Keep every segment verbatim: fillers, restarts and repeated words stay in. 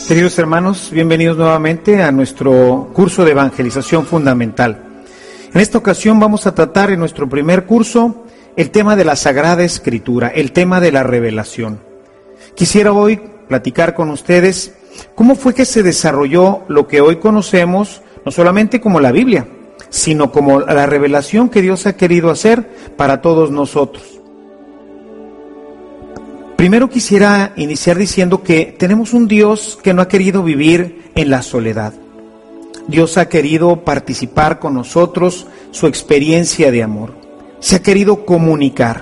Queridos hermanos, bienvenidos nuevamente a nuestro curso de evangelización fundamental. En esta ocasión vamos a tratar en nuestro primer curso el tema de la Sagrada Escritura, el tema de la revelación. Quisiera hoy platicar con ustedes cómo fue que se desarrolló lo que hoy conocemos, no solamente como la Biblia, sino como la revelación que Dios ha querido hacer para todos nosotros. Primero quisiera iniciar diciendo que tenemos un Dios que no ha querido vivir en la soledad. Dios ha querido participar con nosotros su experiencia de amor. Se ha querido comunicar.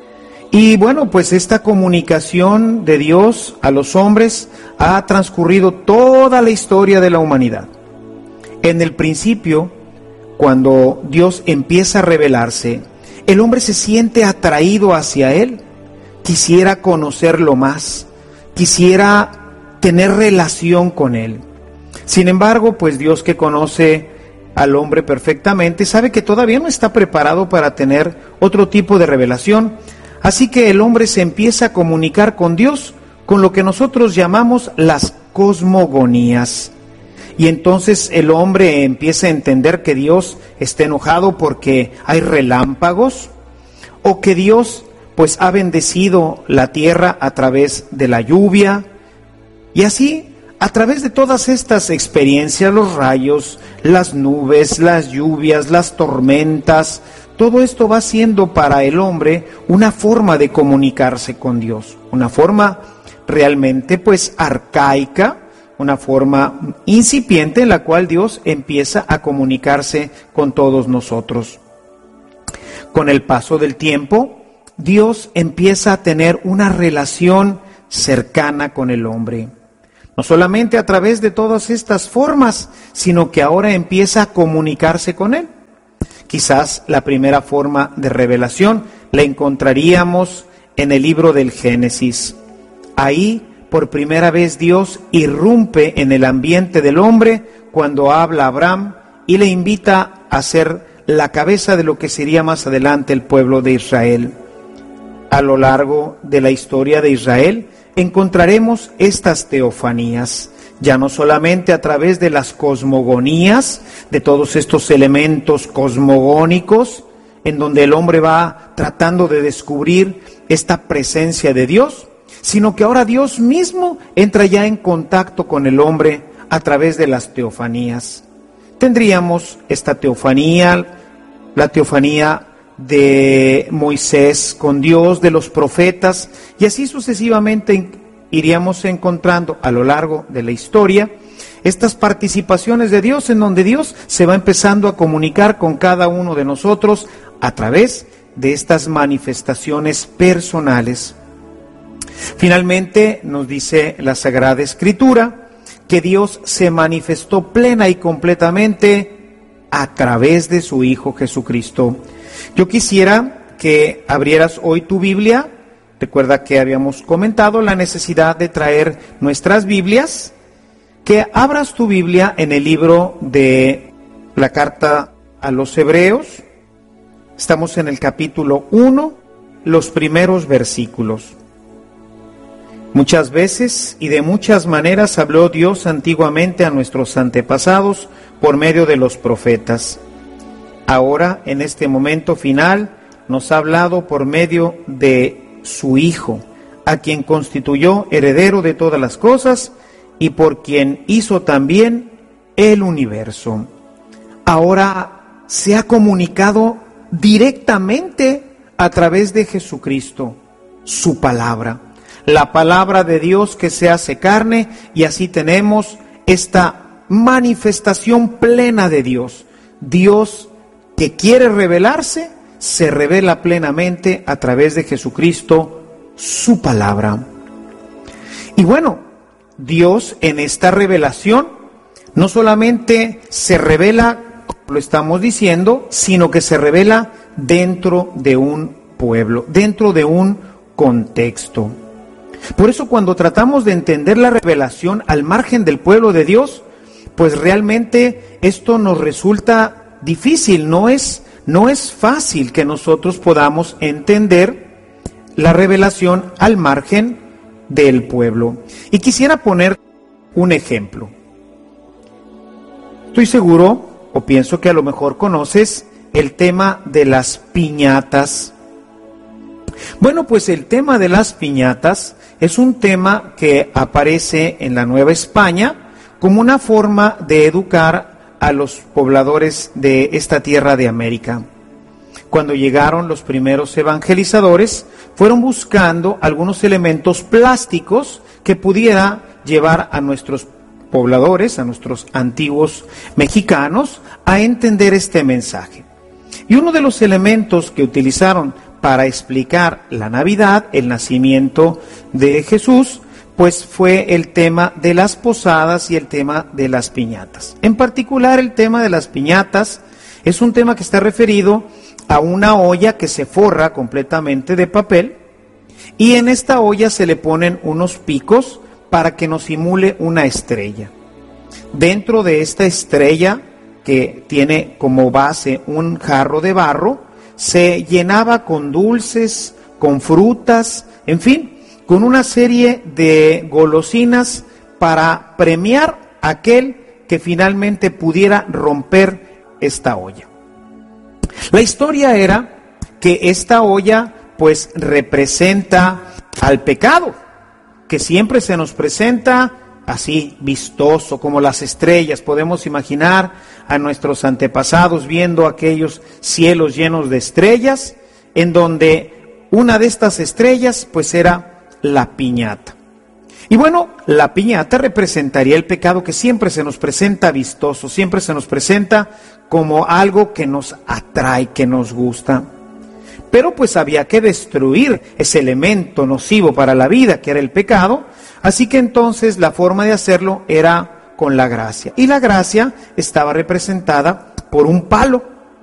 Y bueno, pues esta comunicación de Dios a los hombres ha transcurrido toda la historia de la humanidad. En el principio, cuando Dios empieza a revelarse, el hombre se siente atraído hacia Él. Quisiera conocerlo más, quisiera tener relación con Él. Sin embargo, pues Dios, que conoce al hombre perfectamente, sabe que todavía no está preparado para tener otro tipo de revelación. Así que el hombre se empieza a comunicar con Dios con lo que nosotros llamamos las cosmogonías. Y entonces el hombre empieza a entender que Dios está enojado porque hay relámpagos, o que Dios pues ha bendecido la tierra a través de la lluvia, y así, a través de todas estas experiencias, los rayos, las nubes, las lluvias, las tormentas, todo esto va siendo para el hombre una forma de comunicarse con Dios, una forma realmente pues arcaica, una forma incipiente en la cual Dios empieza a comunicarse con todos nosotros. Con el paso del tiempo, Dios empieza a tener una relación cercana con el hombre. No solamente a través de todas estas formas, sino que ahora empieza a comunicarse con Él. Quizás la primera forma de revelación la encontraríamos en el libro del Génesis. Ahí, por primera vez, Dios irrumpe en el ambiente del hombre cuando habla a Abraham y le invita a ser la cabeza de lo que sería más adelante el pueblo de Israel. A lo largo de la historia de Israel encontraremos estas teofanías, ya no solamente a través de las cosmogonías, de todos estos elementos cosmogónicos, en donde el hombre va tratando de descubrir esta presencia de Dios, sino que ahora Dios mismo entra ya en contacto con el hombre a través de las teofanías. Tendríamos esta teofanía, la teofanía de Moisés con Dios, de los profetas, y así sucesivamente iríamos encontrando a lo largo de la historia estas participaciones de Dios, en donde Dios se va empezando a comunicar con cada uno de nosotros a través de estas manifestaciones personales. Finalmente nos dice la Sagrada Escritura que Dios se manifestó plena y completamente a través de su Hijo Jesucristo. Yo quisiera que abrieras hoy tu Biblia. Recuerda que habíamos comentado la necesidad de traer nuestras Biblias. Que abras tu Biblia en el libro de la carta a los Hebreos. Estamos en el capítulo uno, los primeros versículos. Muchas veces y de muchas maneras habló Dios antiguamente a nuestros antepasados por medio de los profetas. Ahora, en este momento final, nos ha hablado por medio de su Hijo, a quien constituyó heredero de todas las cosas y por quien hizo también el universo. Ahora se ha comunicado directamente a través de Jesucristo, su palabra, la palabra de Dios que se hace carne, y así tenemos esta manifestación plena de Dios. Dios que quiere revelarse, se revela plenamente a través de Jesucristo, su palabra. Y bueno, Dios en esta revelación no solamente se revela, como lo estamos diciendo, sino que se revela dentro de un pueblo, dentro de un contexto. Por eso cuando tratamos de entender la revelación al margen del pueblo de Dios, pues realmente esto nos resulta difícil, no es, no es fácil que nosotros podamos entender la revelación al margen del pueblo. Y quisiera poner un ejemplo. Estoy seguro, o pienso que a lo mejor conoces el tema de las piñatas. Bueno, pues el tema de las piñatas es un tema que aparece en la Nueva España como una forma de educar a los pobladores de esta tierra de América. Cuando llegaron los primeros evangelizadores, fueron buscando algunos elementos plásticos que pudiera llevar a nuestros pobladores, a nuestros antiguos mexicanos, a entender este mensaje. Y uno de los elementos que utilizaron para explicar la Navidad, el nacimiento de Jesús, pues fue el tema de las posadas y el tema de las piñatas. En particular, el tema de las piñatas es un tema que está referido a una olla que se forra completamente de papel, y en esta olla se le ponen unos picos para que nos simule una estrella. Dentro de esta estrella, que tiene como base un jarro de barro, se llenaba con dulces, con frutas, en fin, con una serie de golosinas para premiar a aquel que finalmente pudiera romper esta olla. La historia era que esta olla pues representa al pecado, que siempre se nos presenta así vistoso como las estrellas. Podemos imaginar a nuestros antepasados viendo aquellos cielos llenos de estrellas, en donde una de estas estrellas pues era la piñata. Y bueno, la piñata representaría el pecado, que siempre se nos presenta vistoso, siempre se nos presenta como algo que nos atrae, que nos gusta. Pero pues había que destruir ese elemento nocivo para la vida, que era el pecado. Así que entonces la forma de hacerlo era con la gracia. Y la gracia estaba representada por un palo.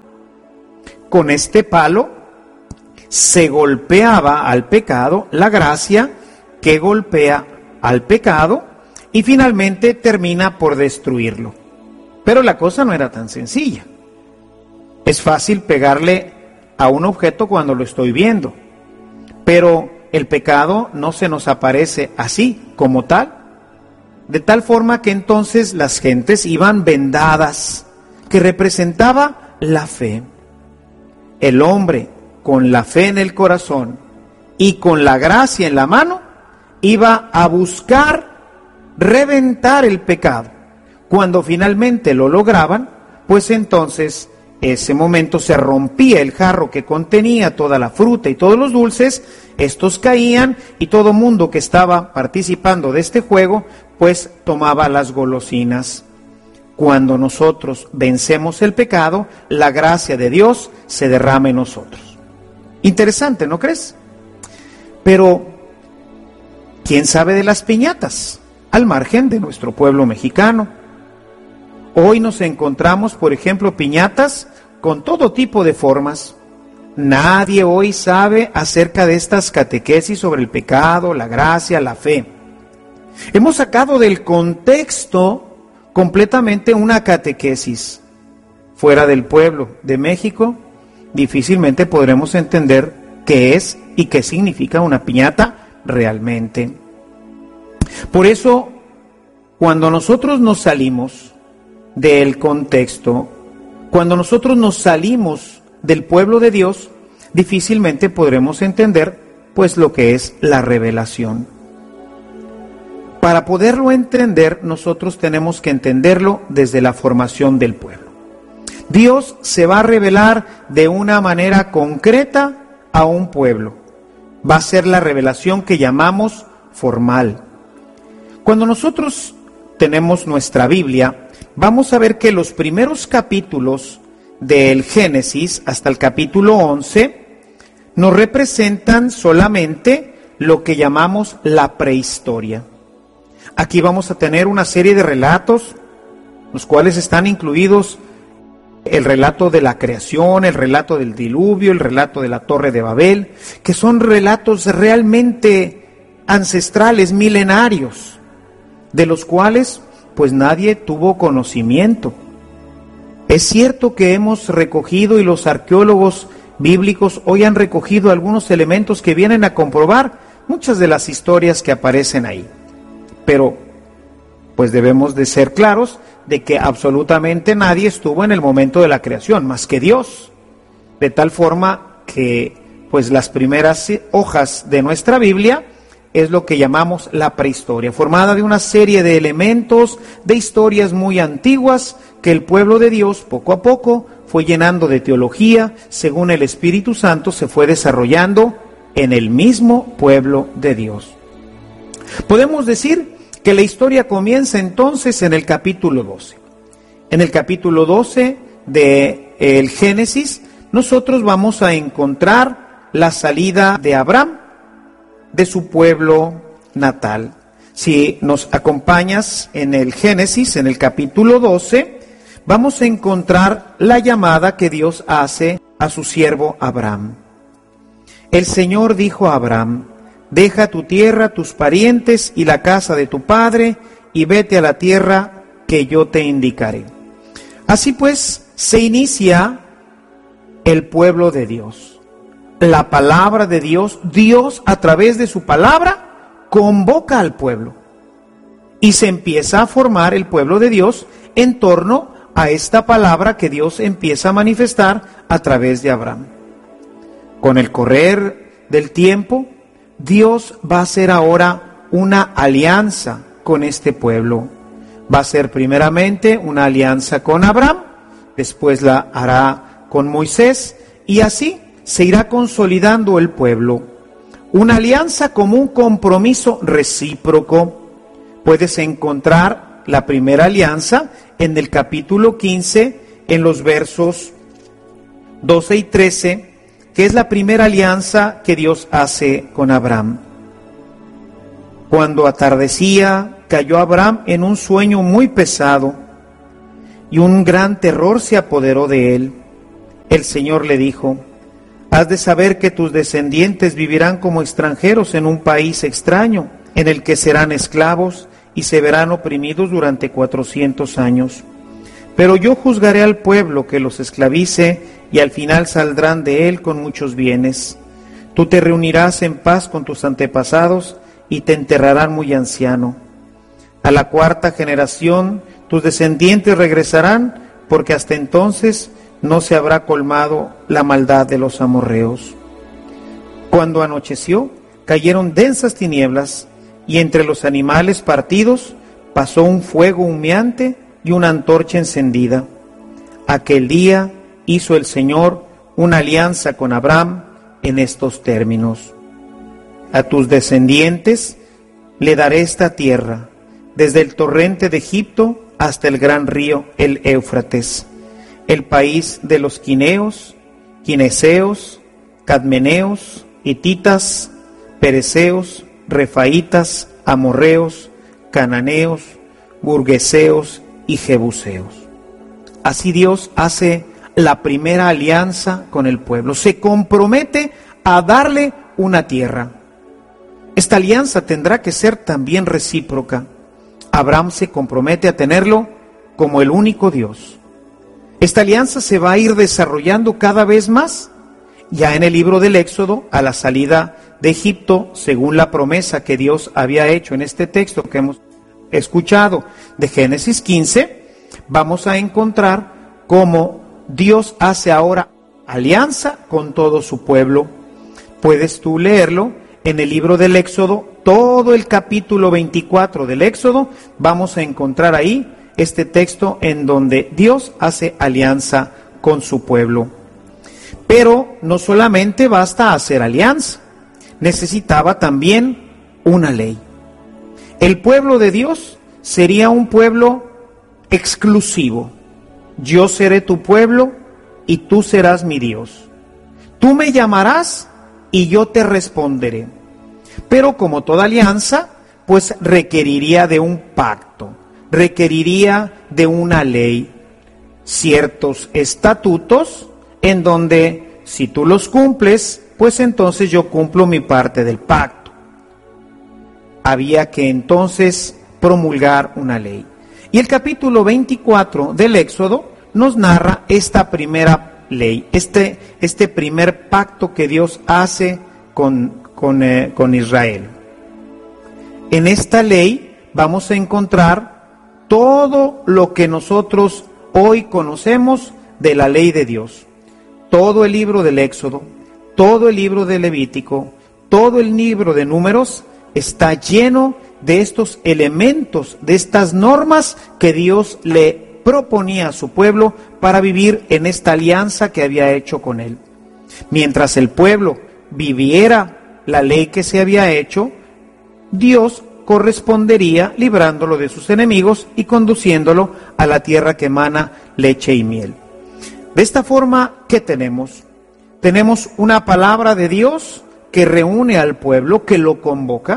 Con este palo se golpeaba al pecado, la gracia que golpea al pecado y finalmente termina por destruirlo. Pero la cosa no era tan sencilla. Es fácil pegarle a un objeto cuando lo estoy viendo, pero el pecado no se nos aparece así, como tal, de tal forma que entonces las gentes iban vendadas, que representaba la fe. El hombre, con la fe en el corazón y con la gracia en la mano, iba a buscar reventar el pecado. Cuando finalmente lo lograban, pues entonces ese momento se rompía el jarro que contenía toda la fruta y todos los dulces, estos caían y todo mundo que estaba participando de este juego, pues tomaba las golosinas. Cuando nosotros vencemos el pecado, la gracia de Dios se derrama en nosotros. Interesante, ¿no crees? Pero, ¿quién sabe de las piñatas? Al margen de nuestro pueblo mexicano. Hoy nos encontramos, por ejemplo, piñatas con todo tipo de formas. Nadie hoy sabe acerca de estas catequesis sobre el pecado, la gracia, la fe. Hemos sacado del contexto completamente una catequesis. Fuera del pueblo de México, difícilmente podremos entender qué es y qué significa una piñata realmente. Por eso, cuando nosotros nos salimos del contexto, cuando nosotros nos salimos del pueblo de Dios, difícilmente podremos entender pues lo que es la revelación. Para poderlo entender, nosotros tenemos que entenderlo desde la formación del pueblo. Dios se va a revelar de una manera concreta a un pueblo. Va a ser la revelación que llamamos formal. Cuando nosotros tenemos nuestra Biblia, vamos a ver que los primeros capítulos del Génesis hasta el capítulo once nos representan solamente lo que llamamos la prehistoria. Aquí vamos a tener una serie de relatos, los cuales están incluidos el relato de la creación, el relato del diluvio, el relato de la Torre de Babel, que son relatos realmente ancestrales, milenarios, de los cuales pues nadie tuvo conocimiento. Es cierto que hemos recogido, y los arqueólogos bíblicos hoy han recogido algunos elementos que vienen a comprobar muchas de las historias que aparecen ahí. Pero Pues debemos de ser claros de que absolutamente nadie estuvo en el momento de la creación, más que Dios. De tal forma que pues las primeras hojas de nuestra Biblia es lo que llamamos la prehistoria, formada de una serie de elementos, de historias muy antiguas, que el pueblo de Dios poco a poco fue llenando de teología, según el Espíritu Santo se fue desarrollando en el mismo pueblo de Dios. Podemos decir que la historia comienza entonces en el capítulo doce. En el capítulo doce del Génesis, nosotros vamos a encontrar la salida de Abraham de su pueblo natal. Si nos acompañas en el Génesis, en el capítulo doce, vamos a encontrar la llamada que Dios hace a su siervo Abraham. El Señor dijo a Abraham: deja tu tierra, tus parientes y la casa de tu padre, y vete a la tierra que yo te indicaré. Así pues, se inicia el pueblo de Dios. La palabra de Dios, Dios a través de su palabra convoca al pueblo. Y se empieza a formar el pueblo de Dios en torno a esta palabra que Dios empieza a manifestar a través de Abraham. Con el correr del tiempo, Dios va a hacer ahora una alianza con este pueblo. Va a ser primeramente una alianza con Abraham, después la hará con Moisés, y así se irá consolidando el pueblo. Una alianza como un compromiso recíproco. Puedes encontrar la primera alianza en el capítulo quince, en los versos doce y trece, que es la primera alianza que Dios hace con Abraham. Cuando atardecía, cayó Abraham en un sueño muy pesado, y un gran terror se apoderó de él. El Señor le dijo: has de saber que tus descendientes vivirán como extranjeros en un país extraño, en el que serán esclavos y se verán oprimidos durante cuatrocientos años. Pero yo juzgaré al pueblo que los esclavice, y al final saldrán de él con muchos bienes. Tú te reunirás en paz con tus antepasados, y te enterrarán muy anciano. A la cuarta generación tus descendientes regresarán, porque hasta entonces no se habrá colmado la maldad de los amorreos. Cuando anocheció, cayeron densas tinieblas, y entre los animales partidos pasó un fuego humeante y una antorcha encendida. Aquel día hizo el Señor una alianza con Abraham en estos términos: a tus descendientes le daré esta tierra, desde el torrente de Egipto hasta el gran río, el Éufrates, el país de los quineos, quineseos, cadmeneos, hititas, perezeos, refaitas, amorreos, cananeos, burgueseos y jebuseos. Así Dios hace la primera alianza con el pueblo. Se compromete a darle una tierra. Esta alianza tendrá que ser también recíproca. Abraham se compromete a tenerlo como el único Dios. Esta alianza se va a ir desarrollando cada vez más. Ya en el libro del Éxodo, a la salida de Egipto, según la promesa que Dios había hecho en este texto que hemos escuchado de Génesis quince, vamos a encontrar cómo Dios hace ahora alianza con todo su pueblo. Puedes tú leerlo en el libro del Éxodo, todo el capítulo veinticuatro del Éxodo, vamos a encontrar ahí este texto en donde Dios hace alianza con su pueblo. Pero no solamente basta hacer alianza, necesitaba también una ley. El pueblo de Dios sería un pueblo exclusivo. Yo seré tu pueblo y tú serás mi Dios. Tú me llamarás y yo te responderé. Pero como toda alianza, pues requeriría de un pacto, requeriría de una ley, ciertos estatutos en donde si tú los cumples, pues entonces yo cumplo mi parte del pacto. Había que entonces promulgar una ley. Y el capítulo veinticuatro del Éxodo nos narra esta primera ley, este, este primer pacto que Dios hace con, con, eh, con Israel. En esta ley vamos a encontrar todo lo que nosotros hoy conocemos de la ley de Dios. Todo el libro del Éxodo, todo el libro de Levítico, todo el libro de Números está lleno de estos elementos, de estas normas que Dios le proponía a su pueblo para vivir en esta alianza que había hecho con él. Mientras el pueblo viviera la ley que se había hecho, Dios correspondería librándolo de sus enemigos y conduciéndolo a la tierra que emana leche y miel. De esta forma, ¿qué tenemos? Tenemos una palabra de Dios que reúne al pueblo, que lo convoca.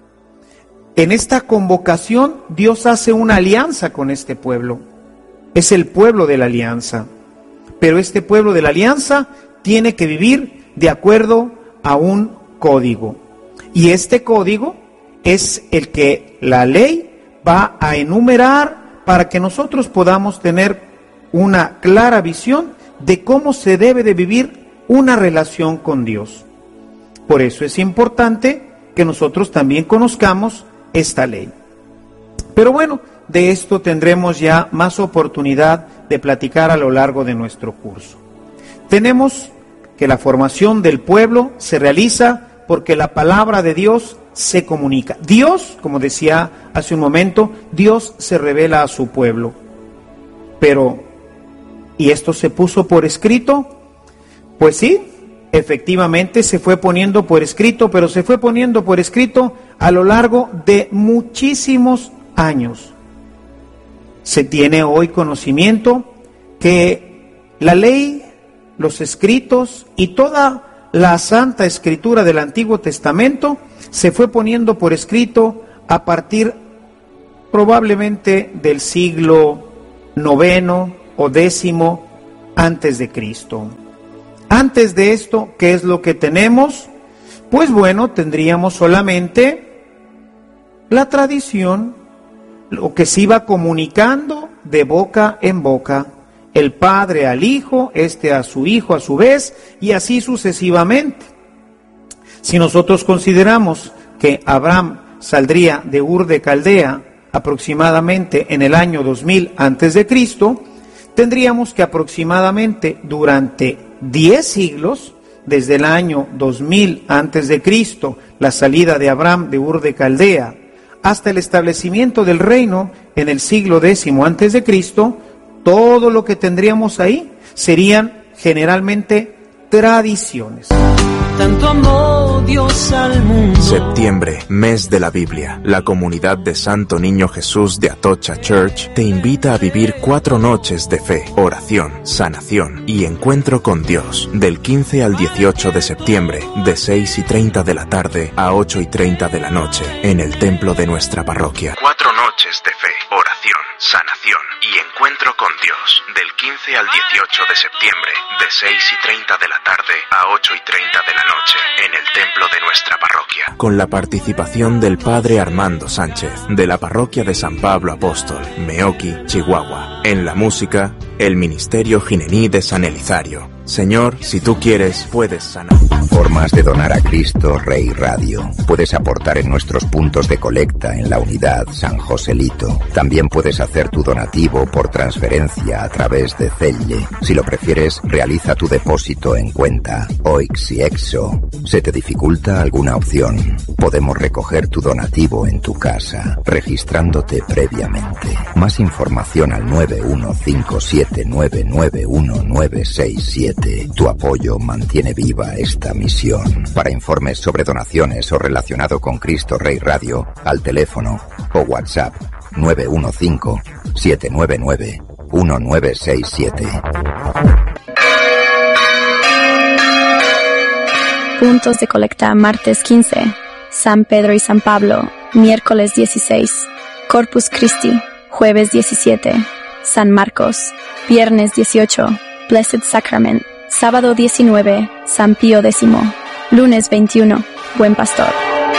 En esta convocación, Dios hace una alianza con este pueblo. Es el pueblo de la alianza. Pero este pueblo de la alianza tiene que vivir de acuerdo a un código. Y este código es el que la ley va a enumerar para que nosotros podamos tener una clara visión de cómo se debe de vivir una relación con Dios. Por eso es importante que nosotros también conozcamos esta ley. Pero bueno, de esto tendremos ya más oportunidad de platicar a lo largo de nuestro curso. Tenemos que la formación del pueblo se realiza porque la palabra de Dios se comunica. Dios, como decía hace un momento, Dios se revela a su pueblo. Pero, ¿y esto se puso por escrito? Pues sí, efectivamente se fue poniendo por escrito, pero se fue poniendo por escrito a lo largo de muchísimos años. Se tiene hoy conocimiento que la ley, los escritos y toda la Santa Escritura del Antiguo Testamento se fue poniendo por escrito a partir probablemente del siglo noveno o décimo antes de Cristo. Antes de esto, ¿qué es lo que tenemos? Pues bueno, tendríamos solamente la tradición, lo que se iba comunicando de boca en boca, el padre al hijo, este a su hijo a su vez, y así sucesivamente. Si nosotros consideramos que Abraham saldría de Ur de Caldea aproximadamente en el año dos mil antes de Cristo, tendríamos que aproximadamente durante diez siglos, desde el año dos mil antes de Cristo, la salida de Abraham de Ur de Caldea, hasta el establecimiento del reino en el siglo décimo antes de Cristo, todo lo que tendríamos ahí serían generalmente tradiciones. Tanto amó Dios al mundo. Septiembre, mes de la Biblia. La comunidad de Santo Niño Jesús de Atocha Church te invita a vivir cuatro noches de fe, oración, sanación y encuentro con Dios. Del quince al dieciocho de septiembre, de seis y treinta de la tarde a ocho y treinta de la noche, en el templo de nuestra parroquia. Cuatro noches de fe, oración, sanación y encuentro con Dios. Del quince al dieciocho de septiembre, de seis y treinta de la tarde a ocho y treinta de la noche, en el templo de nuestra parroquia. Con la participación del Padre Armando Sánchez, de la parroquia de San Pablo Apóstol, Meoqui, Chihuahua. En la música, el Ministerio Ginení de San Elizario. Señor, si tú quieres, puedes sanar. Formas de donar a Cristo Rey Radio. Puedes aportar en nuestros puntos de colecta en la unidad San Joselito. También puedes hacer tu donativo por transferencia a través de Celle. Si lo prefieres, realiza tu depósito en cuenta Oix y Exo. ¿Se te dificulta alguna opción? Podemos recoger tu donativo en tu casa, registrándote previamente. Más información al nueve uno cinco siete nueve nueve uno nueve seis siete. Tu apoyo mantiene viva esta misión. Para informes sobre donaciones o relacionado con Cristo Rey Radio, al teléfono o WhatsApp nueve uno cinco siete nueve nueve uno nueve seis siete. Puntos de colecta martes quince, San Pedro y San Pablo, miércoles dieciséis, Corpus Christi, jueves diecisiete, San Marcos, viernes dieciocho, Blessed Sacrament, sábado diecinueve, San Pío X, lunes veintiuno, Buen Pastor.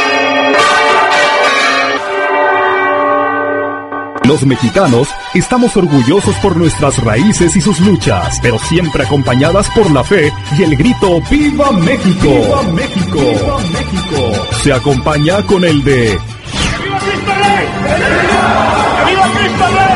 Los mexicanos estamos orgullosos por nuestras raíces y sus luchas, pero siempre acompañadas por la fe y el grito ¡Viva México! ¡Viva México! ¡Viva México! Se acompaña con el de ¡Que viva Cristo Rey! ¡Que viva Cristo Rey!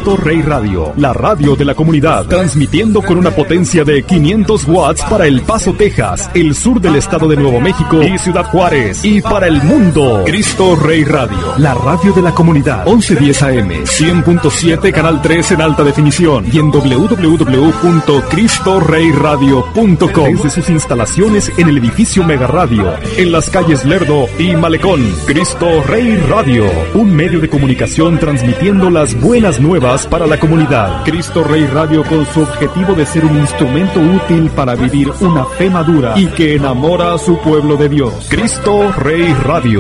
Cristo Rey Radio, la radio de la comunidad, transmitiendo con una potencia de quinientos watts para El Paso, Texas, el sur del estado de Nuevo México y Ciudad Juárez, y para el mundo. Cristo Rey Radio, la radio de la comunidad, once diez A M, cien punto siete, canal tres en alta definición, y en doble u doble u doble u punto cristo rey radio punto com. Desde sus instalaciones en el edificio Mega Radio, en las calles Lerdo y Malecón. Cristo Rey Radio, un medio de comunicación transmitiendo las buenas nuevas para la comunidad. Cristo Rey Radio, con su objetivo de ser un instrumento útil para vivir una fe madura y que enamora a su pueblo de Dios. Cristo Rey Radio.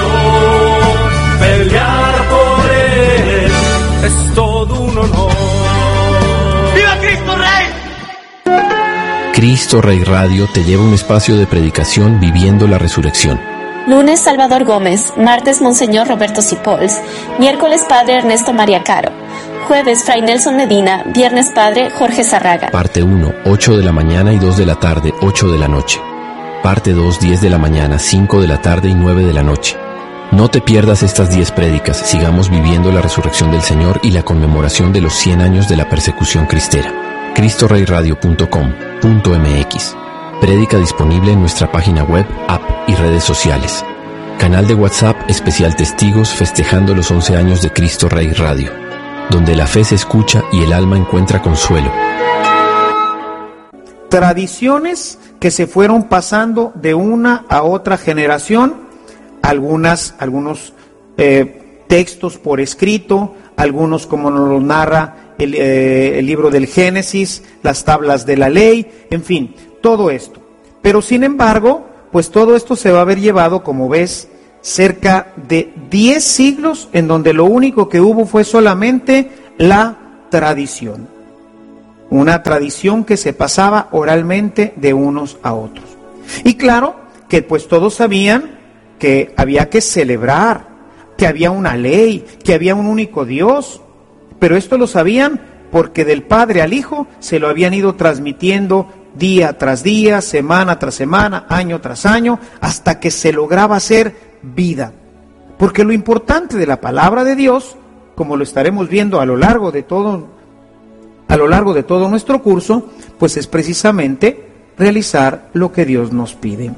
Pelear por él es todo un honor. ¡Viva Cristo Rey! Cristo Rey Radio te lleva a un espacio de predicación viviendo la resurrección. Lunes, Salvador Gómez. Martes, Monseñor Roberto Cipols. Miércoles, Padre Ernesto María Caro. Jueves, Fray Nelson Medina. Viernes, Padre Jorge Zarraga. Parte uno, ocho de la mañana y dos de la tarde, ocho de la noche. Parte dos, diez de la mañana, cinco de la tarde y nueve de la noche. No te pierdas estas diez prédicas. Sigamos viviendo la resurrección del Señor y la conmemoración de los cien años de la persecución cristera. cristo rey radio punto com punto m x. Prédica disponible en nuestra página web, app y redes sociales. Canal de WhatsApp especial Testigos festejando los once años de Cristo Rey Radio, donde la fe se escucha y el alma encuentra consuelo. Tradiciones que se fueron pasando de una a otra generación, algunas, algunos eh, textos por escrito, algunos como nos lo narra el, eh, el libro del Génesis, las tablas de la ley, en fin, todo esto. Pero sin embargo, pues todo esto se va a haber llevado, como ves, cerca de diez siglos en donde lo único que hubo fue solamente la tradición. Una tradición que se pasaba oralmente de unos a otros. Y claro que pues todos sabían que había que celebrar, que había una ley, que había un único Dios. Pero esto lo sabían porque del Padre al Hijo se lo habían ido transmitiendo día tras día, semana tras semana, año tras año, hasta que se lograba hacer vida. Porque lo importante de la palabra de Dios, como lo estaremos viendo a lo largo de todo, a lo largo de todo nuestro curso, pues es precisamente realizar lo que Dios nos pide.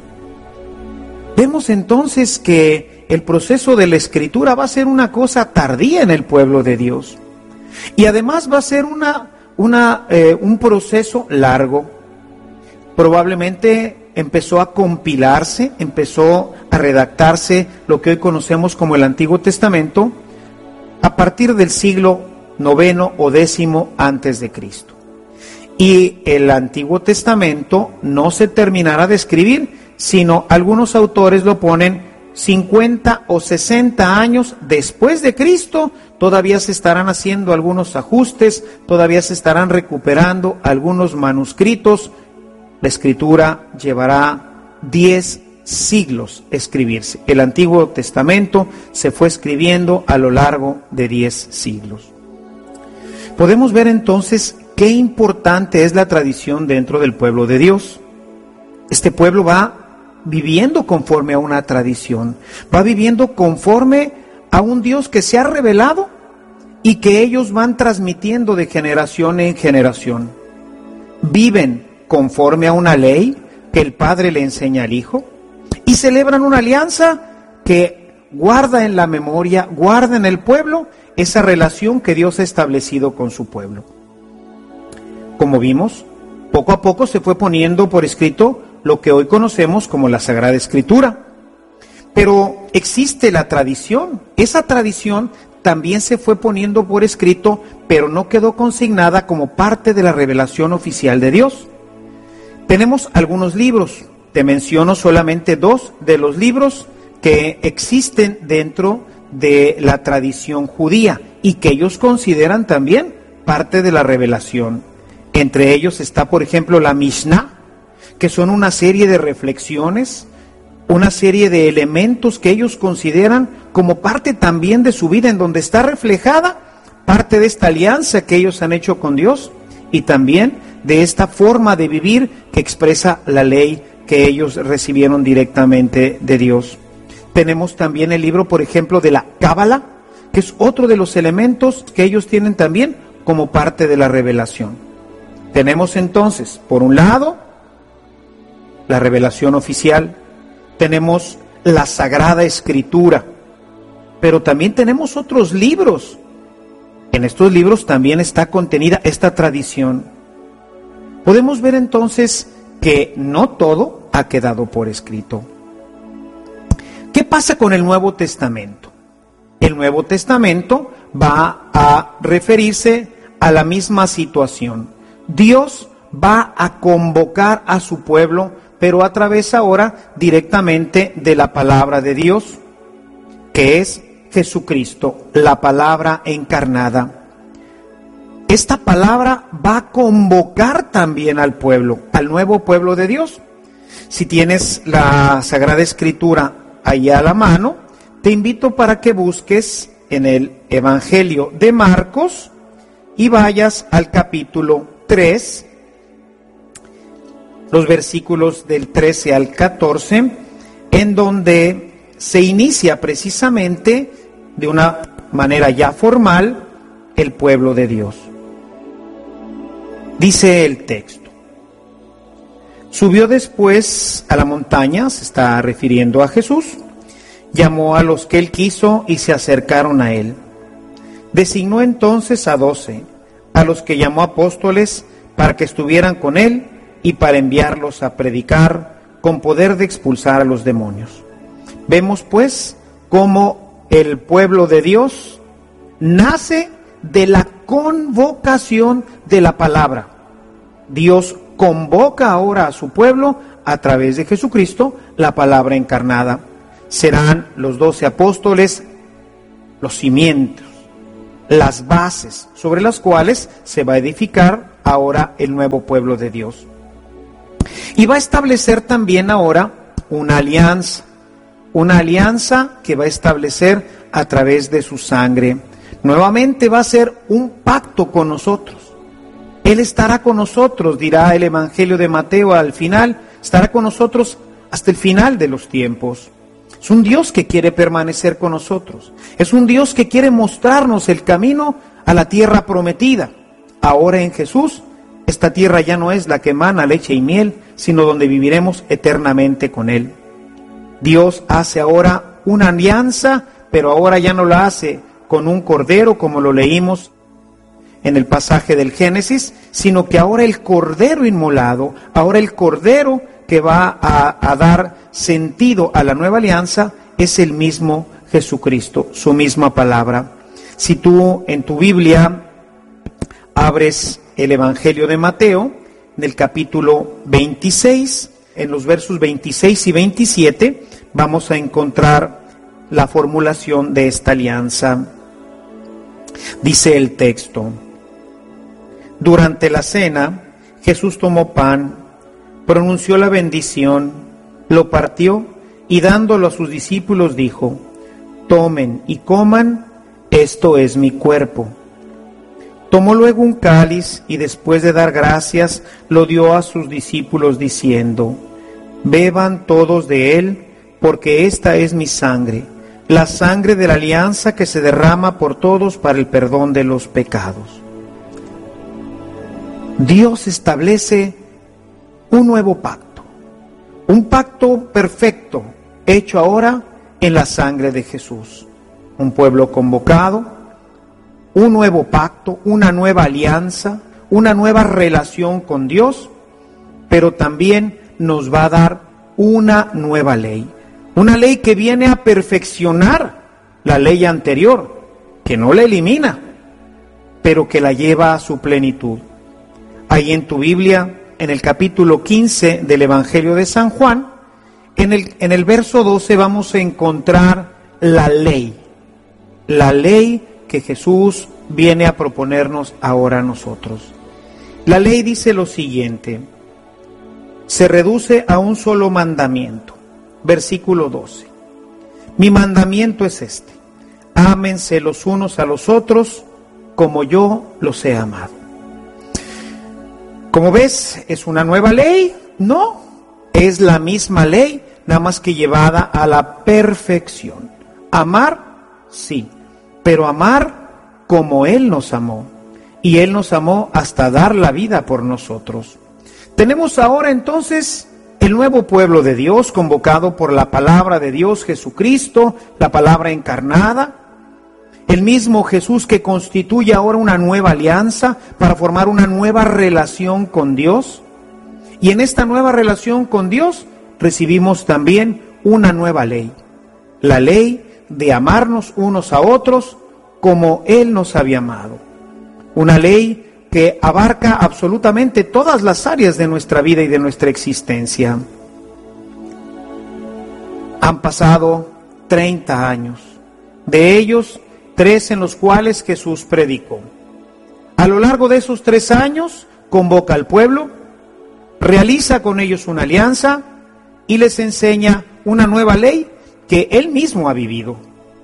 Vemos entonces que el proceso de la escritura va a ser una cosa tardía en el pueblo de Dios. Y además va a ser una, una, eh, un proceso largo. Probablemente empezó a compilarse, empezó a redactarse lo que hoy conocemos como el Antiguo Testamento a partir del siglo noveno o décimo antes de Cristo. Y el Antiguo Testamento no se terminará de escribir, sino algunos autores lo ponen cincuenta o sesenta años después de Cristo. Todavía se estarán haciendo algunos ajustes, todavía se estarán recuperando algunos manuscritos. La escritura llevará diez siglos escribirse. El Antiguo Testamento se fue escribiendo a lo largo de diez siglos. Podemos ver entonces qué importante es la tradición dentro del pueblo de Dios. Este pueblo va viviendo conforme a una tradición, va viviendo conforme a un Dios que se ha revelado y que ellos van transmitiendo de generación en generación. Viven conforme a una ley que el Padre le enseña al Hijo, y celebran una alianza que guarda en la memoria, guarda en el pueblo esa relación que Dios ha establecido con su pueblo. Como vimos, poco a poco se fue poniendo por escrito lo que hoy conocemos como la Sagrada Escritura. Pero existe la tradición. Esa tradición también se fue poniendo por escrito, pero no quedó consignada como parte de la revelación oficial de Dios. Tenemos algunos libros, te menciono solamente dos de los libros que existen dentro de la tradición judía y que ellos consideran también parte de la revelación. Entre ellos está, por ejemplo, la Mishnah, que son una serie de reflexiones, una serie de elementos que ellos consideran como parte también de su vida, en donde está reflejada parte de esta alianza que ellos han hecho con Dios y también de esta forma de vivir que expresa la ley que ellos recibieron directamente de Dios. Tenemos también el libro, por ejemplo, de la Cábala, que es otro de los elementos que ellos tienen también como parte de la revelación. Tenemos entonces, por un lado, la revelación oficial, tenemos la Sagrada Escritura, pero también tenemos otros libros. En estos libros también está contenida esta tradición. Podemos ver entonces que no todo ha quedado por escrito. ¿Qué pasa con el Nuevo Testamento? El Nuevo Testamento va a referirse a la misma situación. Dios va a convocar a su pueblo, pero a través ahora directamente de la palabra de Dios, que es Jesucristo, la palabra encarnada. Esta palabra va a convocar también al pueblo, al nuevo pueblo de Dios. Si tienes la Sagrada Escritura ahí a la mano, te invito para que busques en el Evangelio de Marcos y vayas al capítulo tres, los versículos del trece al catorce, en donde se inicia precisamente de una manera ya formal el pueblo de Dios. Dice el texto: subió después a la montaña, se está refiriendo a Jesús, llamó a los que él quiso y se acercaron a él. Designó entonces a doce, a los que llamó apóstoles, para que estuvieran con él y para enviarlos a predicar con poder de expulsar a los demonios. Vemos pues cómo el pueblo de Dios nace de la convocación de la palabra. Dios convoca ahora a su pueblo a través de Jesucristo, la palabra encarnada. Serán los doce apóstoles los cimientos, las bases sobre las cuales se va a edificar ahora el nuevo pueblo de Dios. Y va a establecer también ahora una alianza, una alianza que va a establecer a través de su sangre. Nuevamente va a ser un pacto con nosotros. Él estará con nosotros, dirá el Evangelio de Mateo al final, estará con nosotros hasta el final de los tiempos. Es un Dios que quiere permanecer con nosotros. Es un Dios que quiere mostrarnos el camino a la tierra prometida. Ahora en Jesús, esta tierra ya no es la que emana leche y miel, sino donde viviremos eternamente con Él. Dios hace ahora una alianza, pero ahora ya no la hace con un cordero, como lo leímos en el pasaje del Génesis, sino que ahora el cordero inmolado, ahora el cordero que va a, a dar sentido a la nueva alianza, es el mismo Jesucristo, su misma palabra. Si tú en tu Biblia abres el Evangelio de Mateo, en el capítulo veintiséis, en los versos veintiséis y veintisiete, vamos a encontrar la formulación de esta alianza. Dice el texto: durante la cena, Jesús tomó pan, pronunció la bendición, lo partió y dándolo a sus discípulos dijo: tomen y coman, esto es mi cuerpo. Tomó luego un cáliz y después de dar gracias, lo dio a sus discípulos diciendo: beban todos de él, porque esta es mi sangre, la sangre de la alianza que se derrama por todos para el perdón de los pecados. Dios establece un nuevo pacto, un pacto perfecto, hecho ahora en la sangre de Jesús. Un pueblo convocado, un nuevo pacto, una nueva alianza, una nueva relación con Dios, pero también nos va a dar una nueva ley. Una ley que viene a perfeccionar la ley anterior, que no la elimina, pero que la lleva a su plenitud. Ahí en tu Biblia, en el capítulo quince del Evangelio de San Juan, en el, en el verso doce vamos a encontrar la ley. La ley que Jesús viene a proponernos ahora a nosotros. La ley dice lo siguiente: se reduce a un solo mandamiento. Versículo doce. Mi mandamiento es este: ámense los unos a los otros como yo los he amado. Como ves, ¿es una nueva ley? No, es la misma ley, nada más que llevada a la perfección. Amar, sí, pero amar como Él nos amó. Y Él nos amó hasta dar la vida por nosotros. Tenemos ahora entonces el nuevo pueblo de Dios, convocado por la palabra de Dios Jesucristo, la palabra encarnada. El mismo Jesús que constituye ahora una nueva alianza para formar una nueva relación con Dios. Y en esta nueva relación con Dios recibimos también una nueva ley. La ley de amarnos unos a otros como Él nos había amado. Una ley que abarca absolutamente todas las áreas de nuestra vida y de nuestra existencia. Han pasado treinta años. De ellos, tres en los cuales Jesús predicó. A lo largo de esos tres años, convoca al pueblo, realiza con ellos una alianza y les enseña una nueva ley que Él mismo ha vivido.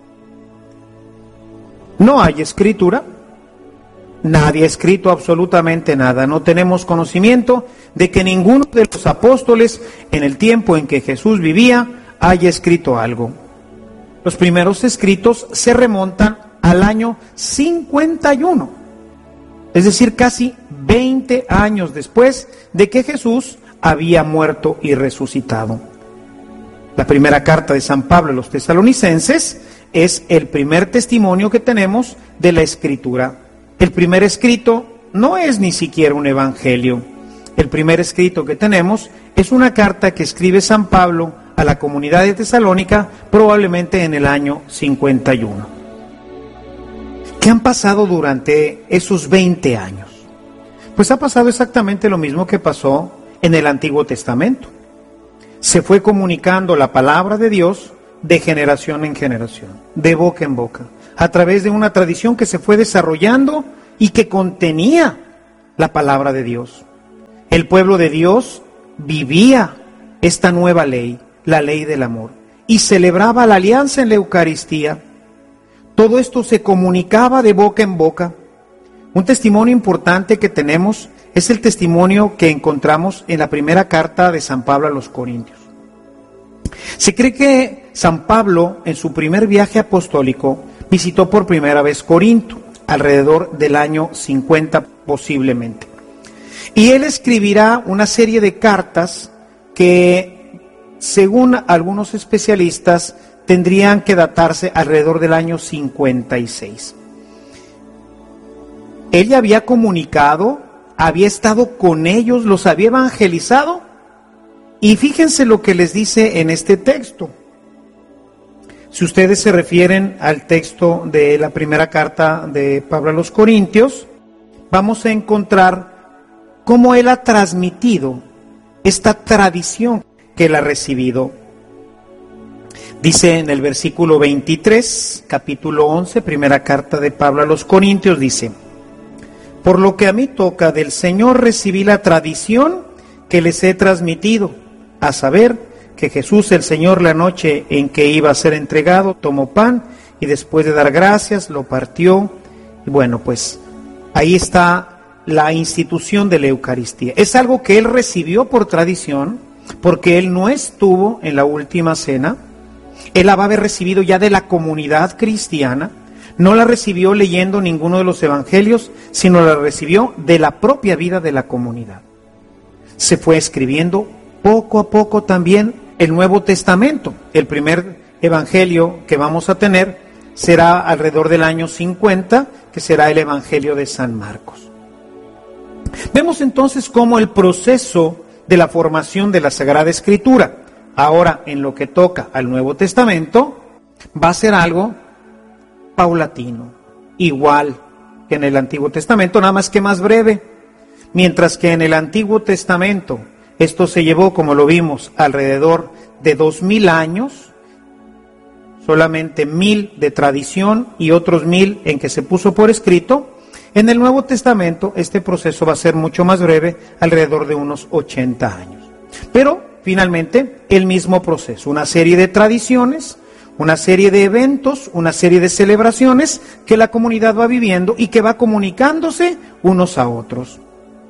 No hay escritura, nadie ha escrito absolutamente nada. No tenemos conocimiento de que ninguno de los apóstoles en el tiempo en que Jesús vivía haya escrito algo. Los primeros escritos se remontan al año cincuenta y uno, es decir, casi veinte años después de que Jesús había muerto y resucitado. La primera carta de San Pablo a los tesalonicenses es el primer testimonio que tenemos de la Escritura. El primer escrito no es ni siquiera un evangelio. El primer escrito que tenemos es una carta que escribe San Pablo a la comunidad de Tesalónica, probablemente en el año cincuenta y uno. ¿Qué han pasado durante esos veinte años? Pues ha pasado exactamente lo mismo que pasó en el Antiguo Testamento. Se fue comunicando la palabra de Dios de generación en generación, de boca en boca, a través de una tradición que se fue desarrollando y que contenía la palabra de Dios. El pueblo de Dios vivía esta nueva ley, la ley del amor, y celebraba la alianza en la Eucaristía. Todo esto se comunicaba de boca en boca. Un testimonio importante que tenemos es el testimonio que encontramos en la primera carta de San Pablo a los Corintios. Se cree que San Pablo, en su primer viaje apostólico, visitó por primera vez Corinto, alrededor del año cincuenta posiblemente. Y él escribirá una serie de cartas que, según algunos especialistas, tendrían que datarse alrededor del año cincuenta y seis. Él ya había comunicado, había estado con ellos, los había evangelizado, y fíjense lo que les dice en este texto. Si ustedes se refieren al texto de la primera carta de Pablo a los Corintios, vamos a encontrar cómo él ha transmitido esta tradición que él ha recibido. Dice en el versículo veintitrés, capítulo once, primera carta de Pablo a los Corintios, dice: por lo que a mí toca, del Señor recibí la tradición que les he transmitido, a saber, que Jesús el Señor, la noche en que iba a ser entregado, tomó pan y después de dar gracias lo partió. Y bueno, pues ahí está la institución de la Eucaristía. Es algo que él recibió por tradición, porque él no estuvo en la última cena. Él la va a haber recibido ya de la comunidad cristiana. No la recibió leyendo ninguno de los evangelios, sino la recibió de la propia vida de la comunidad. Se fue escribiendo poco a poco también el Nuevo Testamento. El primer evangelio que vamos a tener será alrededor del año cincuenta, que será el Evangelio de San Marcos. Vemos entonces cómo el proceso de la formación de la Sagrada Escritura, ahora en lo que toca al Nuevo Testamento, va a ser algo paulatino, igual que en el Antiguo Testamento, nada más que más breve. Mientras que en el Antiguo Testamento esto se llevó, como lo vimos, alrededor de dos mil años, solamente mil de tradición y otros mil en que se puso por escrito. En el Nuevo Testamento este proceso va a ser mucho más breve, alrededor de unos ochenta años. Pero finalmente el mismo proceso, una serie de tradiciones, una serie de eventos, una serie de celebraciones que la comunidad va viviendo y que va comunicándose unos a otros.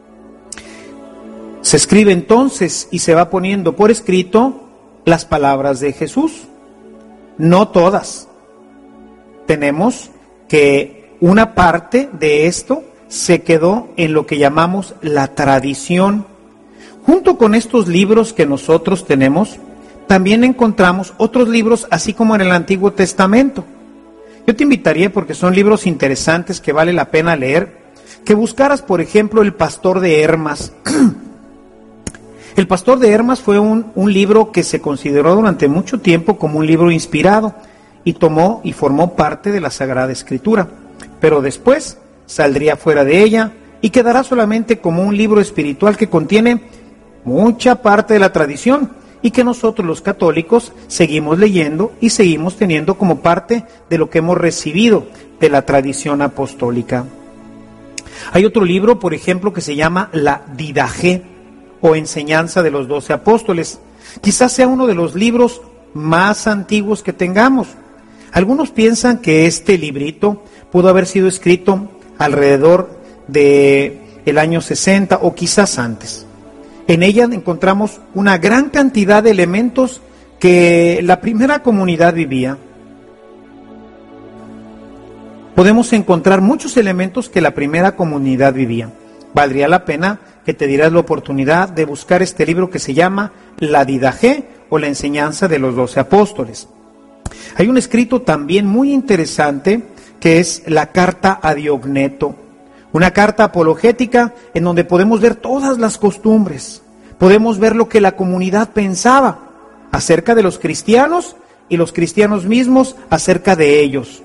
Se escribe entonces y se va poniendo por escrito las palabras de Jesús. No todas. Tenemos que una parte de esto se quedó en lo que llamamos la tradición. Junto con estos libros que nosotros tenemos, también encontramos otros libros, así como en el Antiguo Testamento. Yo te invitaría, porque son libros interesantes que vale la pena leer, que buscaras, por ejemplo, El Pastor de Hermas. El Pastor de Hermas fue un, un libro que se consideró durante mucho tiempo como un libro inspirado y tomó y formó parte de la Sagrada Escritura, pero después saldría fuera de ella y quedará solamente como un libro espiritual que contiene mucha parte de la tradición y que nosotros los católicos seguimos leyendo y seguimos teniendo como parte de lo que hemos recibido de la tradición apostólica. Hay otro libro, por ejemplo, que se llama la Didaché, o Enseñanza de los Doce Apóstoles. Quizás sea uno de los libros más antiguos que tengamos. Algunos piensan que este librito pudo haber sido escrito alrededor de el año sesenta o quizás antes. En ella encontramos una gran cantidad de elementos que la primera comunidad vivía. Podemos encontrar muchos elementos que la primera comunidad vivía. Valdría la pena que te dieras la oportunidad de buscar este libro que se llama La Didaché, o la Enseñanza de los Doce Apóstoles. Hay un escrito también muy interesante que es la Carta a Diogneto, una carta apologética en donde podemos ver todas las costumbres, podemos ver lo que la comunidad pensaba acerca de los cristianos y los cristianos mismos acerca de ellos.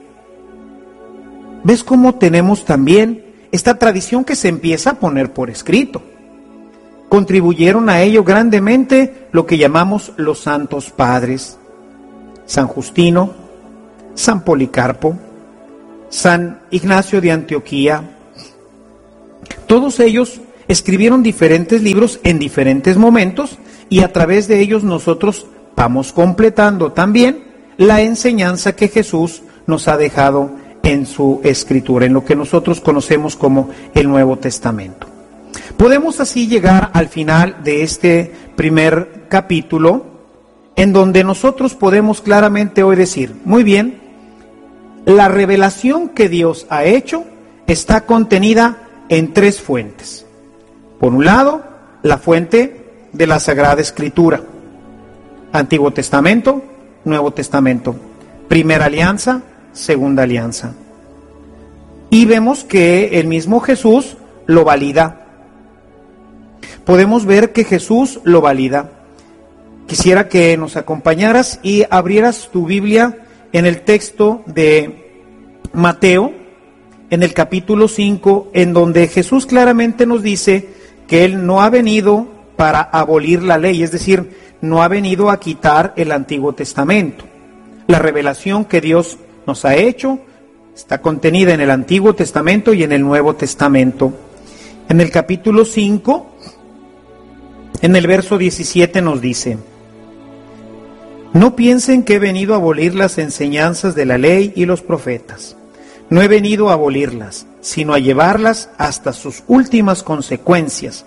¿Ves cómo tenemos también esta tradición que se empieza a poner por escrito? Contribuyeron a ello grandemente lo que llamamos los santos padres: San Justino, San Policarpo, San Ignacio de Antioquía. Todos ellos escribieron diferentes libros en diferentes momentos y a través de ellos nosotros vamos completando también la enseñanza que Jesús nos ha dejado en su escritura, en lo que nosotros conocemos como el Nuevo Testamento. Podemos así llegar al final de este primer capítulo, en donde nosotros podemos claramente hoy decir, muy bien, la revelación que Dios ha hecho está contenida en tres fuentes. Por un lado, la fuente de la Sagrada Escritura, Antiguo Testamento, Nuevo Testamento, Primera Alianza, Segunda Alianza. Y vemos que el mismo Jesús lo valida. Podemos ver que Jesús lo valida. Quisiera que nos acompañaras y abrieras tu Biblia en el texto de Mateo, en el capítulo cinco, en donde Jesús claramente nos dice que Él no ha venido para abolir la ley, es decir, no ha venido a quitar el Antiguo Testamento. La revelación que Dios nos ha hecho está contenida en el Antiguo Testamento y en el Nuevo Testamento. En el capítulo cinco, en el verso diecisiete nos dice: no piensen que he venido a abolir las enseñanzas de la ley y los profetas. No he venido a abolirlas, sino a llevarlas hasta sus últimas consecuencias.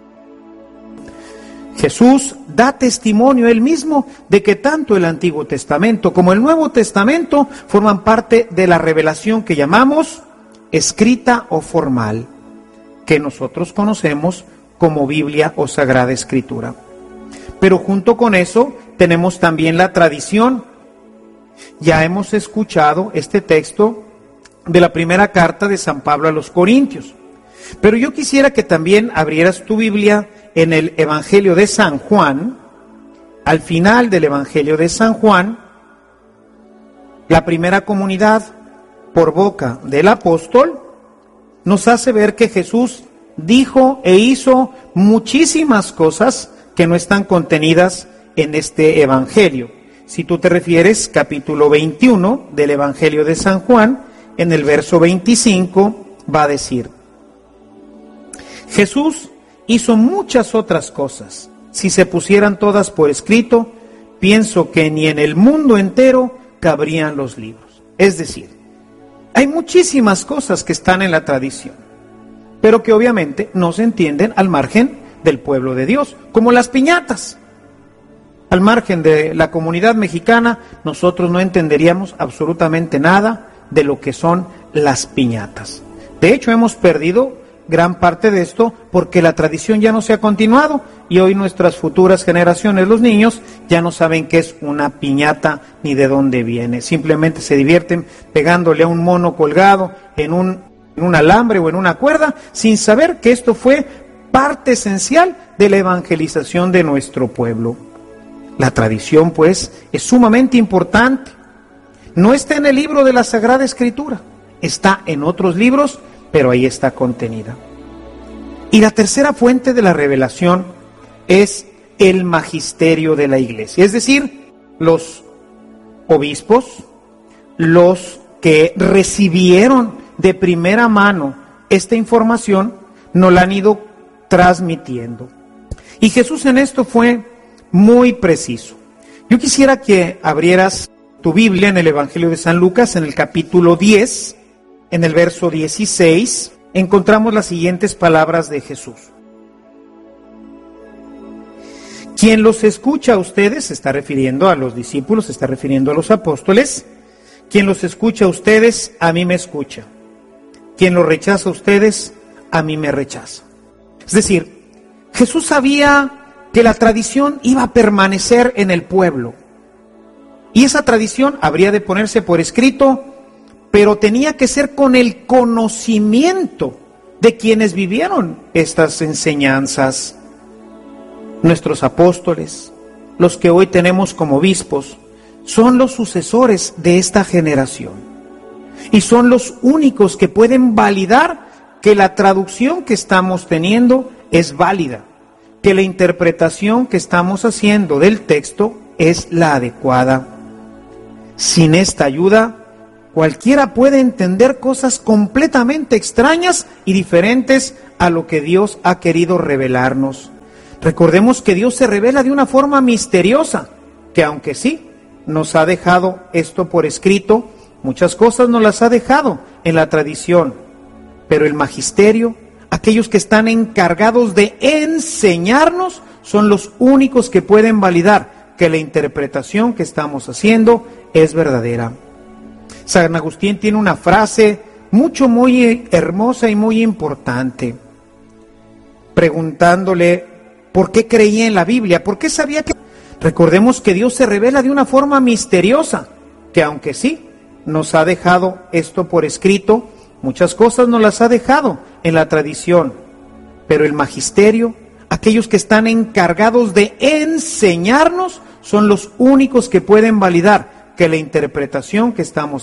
Jesús da testimonio él mismo de que tanto el Antiguo Testamento como el Nuevo Testamento forman parte de la revelación que llamamos escrita o formal, que nosotros conocemos como Biblia o Sagrada Escritura. Pero junto con eso tenemos también la tradición. Ya hemos escuchado este texto de la primera carta de San Pablo a los Corintios. Pero yo quisiera que también abrieras tu Biblia en el Evangelio de San Juan. Al final del Evangelio de San Juan, la primera comunidad, por boca del apóstol, nos hace ver que Jesús dijo e hizo muchísimas cosas que no están contenidas en este Evangelio. Si tú te refieres, capítulo veintiuno del Evangelio de San Juan, en el verso veinticinco, va a decir: Jesús hizo muchas otras cosas. Si se pusieran todas por escrito, pienso que ni en el mundo entero cabrían los libros. Es decir, hay muchísimas cosas que están en la tradición, pero que obviamente no se entienden al margen del pueblo de Dios, como las piñatas. Al margen de la comunidad mexicana, nosotros no entenderíamos absolutamente nada de lo que son las piñatas. De hecho, hemos perdido gran parte de esto porque la tradición ya no se ha continuado y hoy nuestras futuras generaciones, los niños, ya no saben qué es una piñata ni de dónde viene. Simplemente se divierten pegándole a un mono colgado en un, en un alambre o en una cuerda sin saber que esto fue parte esencial de la evangelización de nuestro pueblo. La tradición, pues, es sumamente importante. No está en el libro de la Sagrada Escritura, está en otros libros, pero ahí está contenida. Y la tercera fuente de la revelación es el magisterio de la Iglesia, es decir, los obispos, los que recibieron de primera mano esta información, nos la han ido transmitiendo. Y Jesús en esto fue muy preciso. Yo quisiera que abrieras tu Biblia en el Evangelio de San Lucas, en el capítulo diez, en el verso dieciséis, encontramos las siguientes palabras de Jesús. Quien los escucha a ustedes, se está refiriendo a los discípulos, se está refiriendo a los apóstoles, quien los escucha a ustedes, a mí me escucha. Quien los rechaza a ustedes, a mí me rechaza. Es decir, Jesús sabía que la tradición iba a permanecer en el pueblo. Y esa tradición habría de ponerse por escrito, pero tenía que ser con el conocimiento de quienes vivieron estas enseñanzas. Nuestros apóstoles, los que hoy tenemos como obispos, son los sucesores de esta generación. Y son los únicos que pueden validar que la traducción que estamos teniendo es válida, que la interpretación que estamos haciendo del texto es la adecuada. Sin esta ayuda, cualquiera puede entender cosas completamente extrañas y diferentes a lo que Dios ha querido revelarnos. Recordemos que Dios se revela de una forma misteriosa, que aunque sí nos ha dejado esto por escrito, muchas cosas nos las ha dejado en la tradición, pero el magisterio, aquellos que están encargados de enseñarnos, son los únicos que pueden validar que la interpretación que estamos haciendo es verdadera. San Agustín tiene una frase mucho, muy hermosa y muy importante, preguntándole por qué creía en la Biblia, por qué sabía que... Recordemos que Dios se revela de una forma misteriosa, que aunque sí nos ha dejado esto por escrito, muchas cosas nos las ha dejado en la tradición, pero el magisterio, aquellos que están encargados de enseñarnos, son los únicos que pueden validar que la interpretación que estamos